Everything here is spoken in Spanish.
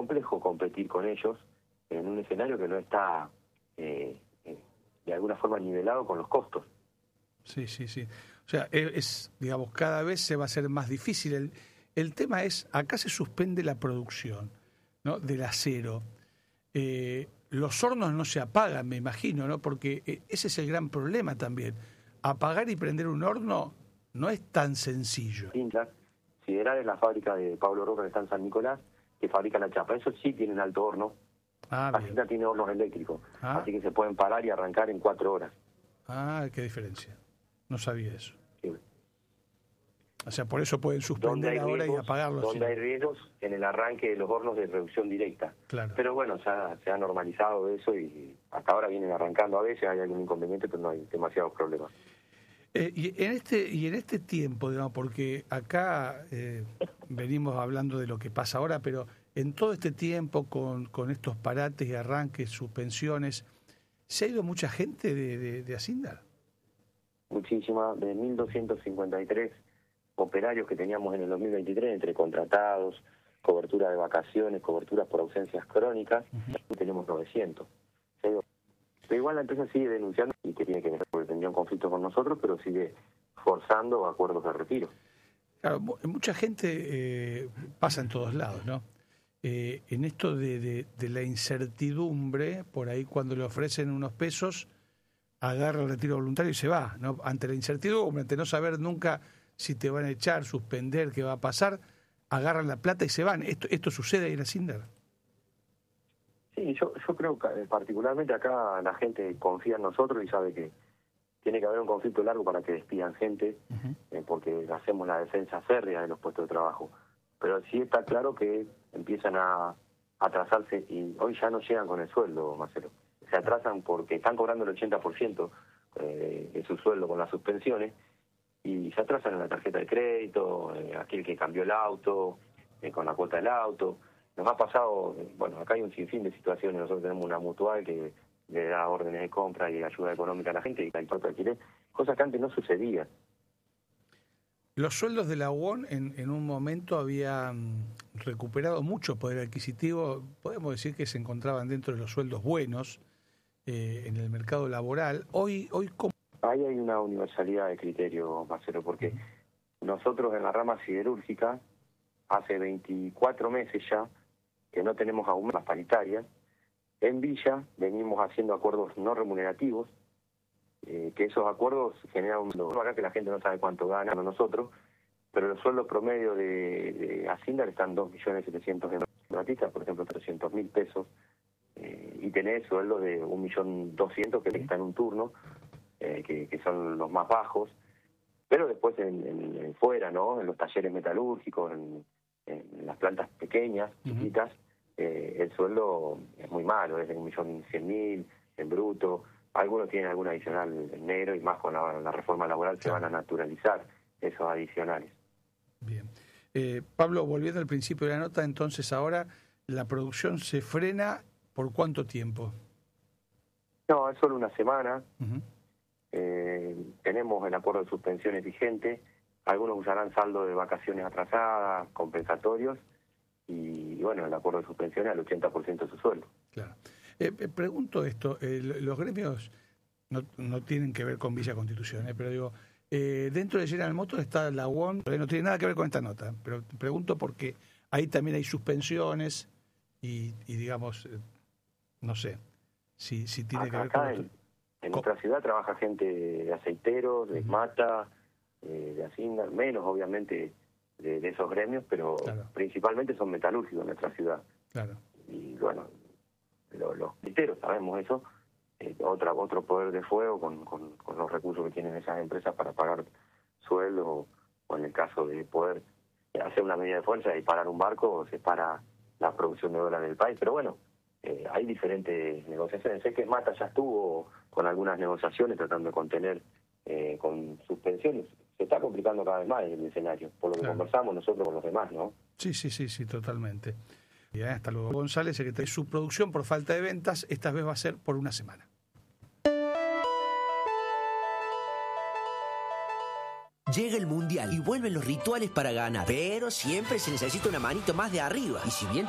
complejo competir con ellos en un escenario que no está de alguna forma nivelado con los costos. Sí. O sea, digamos, cada vez se va a hacer más difícil. El tema es, acá se suspende la producción, ¿no?, del acero. Los hornos no se apagan, me imagino, ¿no? Porque ese es el gran problema también. Apagar y prender un horno no es tan sencillo. Sideral es la fábrica de Pablo Roca, que está en San Nicolás, que fabrica la chapa. Eso sí tienen alto horno. Asinda tiene hornos eléctricos, así que se pueden parar y arrancar en 4 horas. Qué diferencia. No sabía eso. Sí. O sea, por eso pueden suspender ahora y apagarlos. Donde hay riesgos en el arranque de los hornos de reducción directa. Claro. Pero bueno, ya se ha normalizado eso y hasta ahora vienen arrancando. A veces hay algún inconveniente, pero no hay demasiados problemas. Y en este tiempo, digamos, porque acá venimos hablando de lo que pasa ahora, pero en todo este tiempo con estos parates y arranques, suspensiones, ¿se ha ido mucha gente de Asindar? Muchísima, de 1.253 operarios que teníamos en el 2023, entre contratados, cobertura de vacaciones, coberturas por ausencias crónicas, tenemos 900. Pero igual la empresa sigue denunciando y que tiene que ver porque tendría un conflicto con nosotros, pero sigue forzando acuerdos de retiro. Claro, mucha gente pasa en todos lados, ¿no? En esto de la incertidumbre, por ahí cuando le ofrecen unos pesos, agarra el retiro voluntario y se va, ¿no? Ante la incertidumbre, ante no saber nunca si te van a echar, suspender, qué va a pasar, agarran la plata y se van. ¿Esto sucede ahí en Asindar? Sí, yo creo que particularmente acá la gente confía en nosotros y sabe que tiene que haber un conflicto largo para que despidan gente, porque hacemos la defensa férrea de los puestos de trabajo. Pero sí está claro que empiezan a atrasarse y hoy ya no llegan con el sueldo, Marcelo. Se atrasan porque están cobrando el 80% de su sueldo con las suspensiones y se atrasan en la tarjeta de crédito, aquel que cambió el auto, con la cuota del auto. Nos ha pasado, bueno, acá hay un sinfín de situaciones. Nosotros tenemos una mutual que le da órdenes de compra y ayuda económica a la gente y el propio alquiler, cosas que antes no sucedían. Los sueldos de la UON en un momento habían recuperado mucho poder adquisitivo. Podemos decir que se encontraban dentro de los sueldos buenos en el mercado laboral. Hoy ¿cómo? Ahí hay una universalidad de criterio, Marcelo, porque nosotros en la rama siderúrgica, hace 24 meses ya, que no tenemos aún más paritarias. En Villa venimos haciendo acuerdos no remunerativos, que esos acuerdos generan acá que la gente no sabe cuánto gana nosotros, pero los sueldos promedio de Asindar están 2.700.000 de privatistas, por ejemplo, 300.000 pesos, y tenés sueldos de 1.200.000 que están en un turno, que son los más bajos, pero después en fuera, ¿no?, en los talleres metalúrgicos, en las plantas pequeñas, chiquitas, el sueldo es muy malo, es de 1.100.000 en bruto. Algunos tienen algún adicional en negro y más con la reforma laboral se van a naturalizar esos adicionales. Bien. Pablo, volviendo al principio de la nota, entonces ahora la producción se frena ¿por cuánto tiempo? No, es solo una semana. Tenemos el acuerdo de suspensiones vigente. Algunos usarán saldo de vacaciones atrasadas, compensatorios, y bueno, el acuerdo de suspensiones al 80% de su sueldo. Claro. Pregunto esto, los gremios no tienen que ver con Villa Constitución, pero digo, dentro de General Motors está la UON, no tiene nada que ver con esta nota, pero pregunto porque ahí también hay suspensiones y digamos, no sé, si tiene que ver con... En nuestra ciudad trabaja gente de aceiteros, de Mata, de Asindar, menos obviamente de esos gremios, pero principalmente son metalúrgicos en nuestra ciudad. Claro. Y bueno, los aceiteros sabemos eso, otro poder de fuego con los recursos que tienen esas empresas para pagar sueldo, o en el caso de poder hacer una medida de fuerza y parar un barco, se para la producción de dólares del país. Pero bueno, hay diferentes negociaciones. Sé que Mata ya estuvo con algunas negociaciones tratando de contener con suspensiones. Se está complicando cada vez más el escenario, por lo que conversamos nosotros con los demás, ¿no? Sí, totalmente. Y hasta luego. González, secretario de su producción por falta de ventas, esta vez va a ser por una semana. Llega el Mundial y vuelven los rituales para ganar, pero siempre se necesita una manito más de arriba. Y si bien